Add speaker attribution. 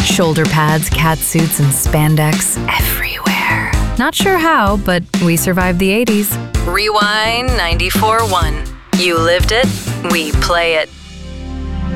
Speaker 1: Shoulder pads, cat suits, and spandex everywhere. Not sure how, but we survived the 80s. Rewind 94.1. You lived it, we play it.